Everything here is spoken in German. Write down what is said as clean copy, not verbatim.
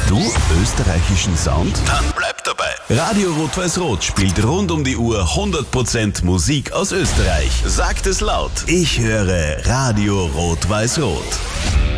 du österreichischen Sound? Dann bleib dabei. Radio Rot-Weiß-Rot spielt rund um die Uhr 100% Musik aus Österreich. Sagt es laut. Ich höre Radio Rot-Weiß-Rot.